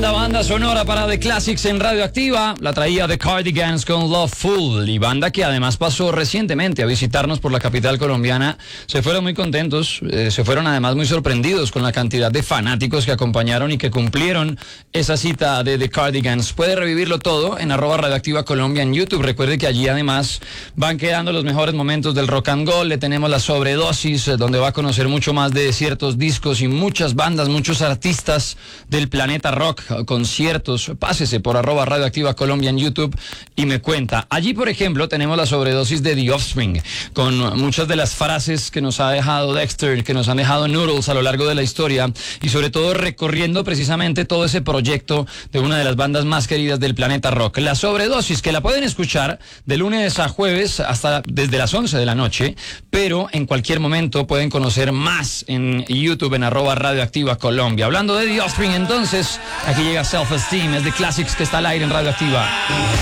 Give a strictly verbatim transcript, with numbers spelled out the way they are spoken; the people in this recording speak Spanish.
Tremenda banda sonora para The Classics en Radioactiva. La traía The Cardigans con Loveful, y banda que además pasó recientemente a visitarnos por la capital colombiana. Se fueron muy contentos, eh, se fueron además muy sorprendidos con la cantidad de fanáticos que acompañaron y que cumplieron esa cita de The Cardigans. Puede revivirlo todo en arroba Radioactiva Colombia en YouTube. Recuerde que allí además van quedando los mejores momentos del rock and roll. Le tenemos la sobredosis, eh, donde va a conocer mucho más de ciertos discos y muchas bandas, muchos artistas del planeta rock, conciertos. Pásese por arroba Radioactiva Colombia en YouTube y me cuenta. Allí, por ejemplo, tenemos la sobredosis de The Offspring, con muchas de las frases que nos ha dejado Dexter, que nos han dejado Noodles a lo largo de la historia, y sobre todo recorriendo precisamente todo ese proyecto de una de las bandas más queridas del planeta rock. La sobredosis, que la pueden escuchar de lunes a jueves hasta desde las once de la noche, pero en cualquier momento pueden conocer más en YouTube en arroba Radioactiva Colombia. Hablando de The Offspring, entonces, aquí llega Self Esteem, es de Classics, que está al aire en Radioactiva.